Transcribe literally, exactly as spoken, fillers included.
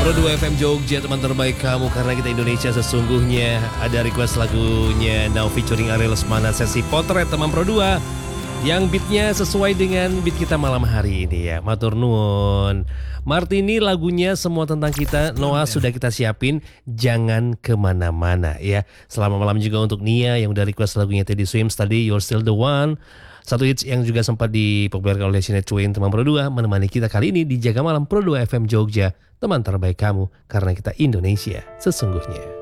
Pro dua F M Jogja, teman terbaik kamu karena kita Indonesia sesungguhnya. Ada request lagunya Now featuring Ariel Lesmana, sesi potret teman Pro dua, yang beatnya sesuai dengan beat kita malam hari ini ya. Matur nuwun. Martini lagunya semua tentang kita. Noah sudah kita siapin, jangan kemana-mana ya. Selamat malam juga untuk Nia yang udah request lagunya Teddy Swims tadi, You're Still the One. Satu hits yang juga sempat dipopulerkan oleh Sinet Cuin teman Pro dua, menemani kita kali ini di Jaga Malam Pro dua F M Jogja, teman terbaik kamu karena kita Indonesia sesungguhnya.